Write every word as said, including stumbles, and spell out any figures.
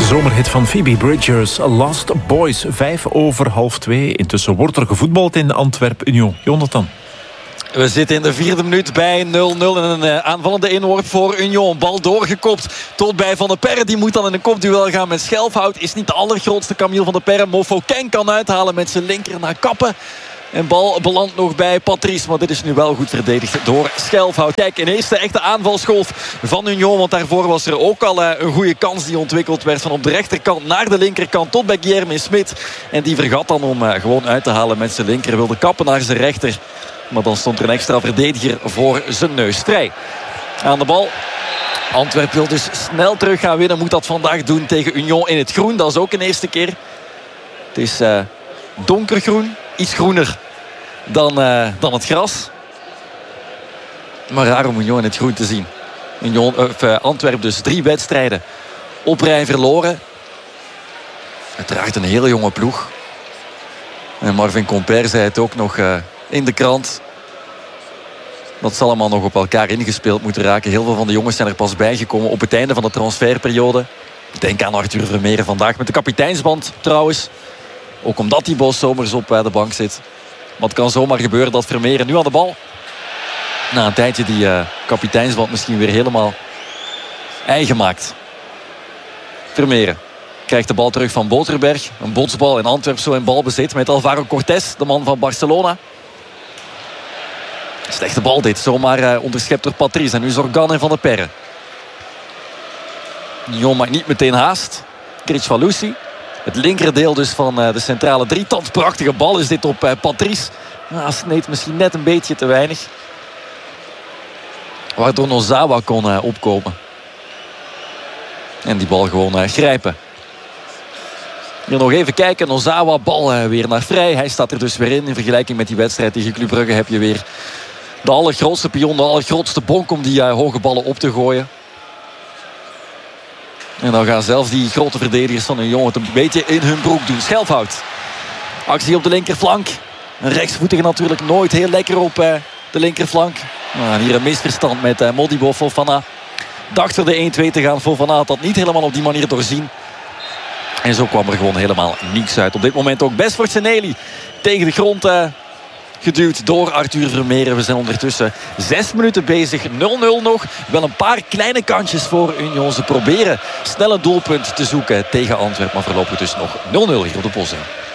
zomerhit van Phoebe Bridgers, Lost Boys, vijf over half twee. Intussen wordt er gevoetbald in Antwerp-Union. Jonathan. We zitten in de vierde minuut bij nul nul. En een uh, aanvallende inworp voor Union. Bal doorgekopt tot bij Van der Perre. Die moet dan in een kopduel gaan met Schelfhout. Is niet de allergrootste Camille Van der Perre. Mofokeng kan uithalen met zijn linker naar Kappen. En bal belandt nog bij Patrice. Maar dit is nu wel goed verdedigd door Schelfhout. Kijk, ineens de echte aanvalsgolf van Union. Want daarvoor was er ook al uh, een goede kans die ontwikkeld werd. Van op de rechterkant naar de linkerkant tot bij Guilherme Smit. En die vergat dan om uh, gewoon uit te halen met zijn linker. Wilde Kappen naar zijn rechter. Maar dan stond er een extra verdediger voor zijn neus. Vrij aan de bal. Antwerp wil dus snel terug gaan winnen. Moet dat vandaag doen tegen Union in het groen. Dat is ook een eerste keer. Het is uh, donkergroen. Iets groener dan, uh, dan het gras. Maar raar om Union in het groen te zien. Union, of, uh, Antwerp dus drie wedstrijden op rij verloren. Uiteraard een hele jonge ploeg. En Marvin Compère zei het ook nog uh, in de krant. Dat zal allemaal nog op elkaar ingespeeld moeten raken. Heel veel van de jongens zijn er pas bijgekomen op het einde van de transferperiode. Denk aan Arthur Vermeeren vandaag met de kapiteinsband trouwens. Ook omdat die Bos zomers op de bank zit. Maar het kan zomaar gebeuren dat Vermeeren nu aan de bal. Na een tijdje die uh, kapiteinsband misschien weer helemaal eigen maakt. Vermeeren krijgt de bal terug van Boterberg. Een botsbal in Antwerp zo in balbezit met Alvaro Cortés, de man van Barcelona. Slechte bal dit, zomaar uh, onderschept door Patrice. En nu Zorgan en Van der Perre. Union maakt niet meteen haast. Kricfalusi. Het linkerdeel dus van uh, de centrale drietand. Prachtige bal is dit op uh, Patrice. Nou, sneed misschien net een beetje te weinig. Waardoor Nozawa kon uh, opkomen. En die bal gewoon uh, grijpen. Hier nog even kijken. Nozawa, bal uh, weer naar Vrij. Hij staat er dus weer in. In vergelijking met die wedstrijd tegen Club Brugge heb je weer de allergrootste pion, de allergrootste bonk om die uh, hoge ballen op te gooien. En dan gaan zelfs die grote verdedigers van Union het een beetje in hun broek doen. Schelfhout. Actie op de linkerflank. Een rechtsvoetige natuurlijk nooit heel lekker op uh, de linkerflank. Nou, hier een misverstand met uh, Modibo. Fofana dacht er de één twee te gaan. Fofana had dat niet helemaal op die manier doorzien. En zo kwam er gewoon helemaal niets uit. Op dit moment ook best voor Seneli tegen de grond uh, geduwd door Arthur Vermeeren. We zijn ondertussen zes minuten bezig. nul nul nog. Wel een paar kleine kansjes voor Union. Ze proberen snel een doelpunt te zoeken tegen Antwerpen. Maar voorlopig dus nog nul nul hier op de Bosuil.